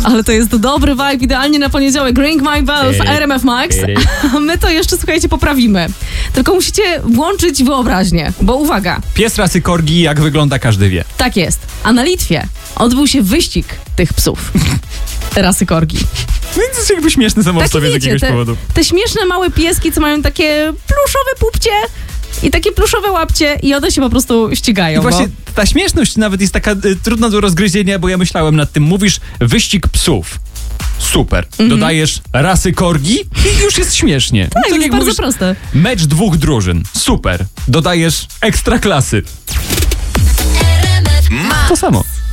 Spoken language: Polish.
Ale to jest dobry vibe, idealnie na poniedziałek. Ring My Bell w RMF Max. A my to jeszcze, słuchajcie, poprawimy. Tylko musicie włączyć wyobraźnię, bo uwaga. Pies rasy korgi, jak wygląda, każdy wie. Tak jest. A na Litwie odbył się wyścig tych psów. Rasy korgi. No i to jest jakby śmieszne samo w sobie z jakiegoś powodu. Te śmieszne małe pieski, co mają takie pluszowe pupcie i takie pluszowe łapcie i one się po prostu ścigają. I właśnie ta śmieszność nawet jest taka trudna do rozgryzienia, bo ja myślałem nad tym. Mówisz wyścig psów. Super. Dodajesz rasy korgi i już jest śmiesznie. Tak, jest bardzo proste. Mecz 2 drużyn. Super. Dodajesz ekstraklasy. To samo.